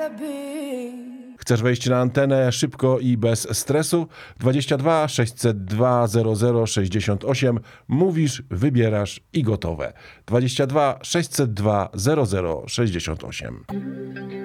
Chcesz wejść na antenę szybko i bez stresu? 22 602 0068. Mówisz, wybierasz i gotowe. 22 602 0068.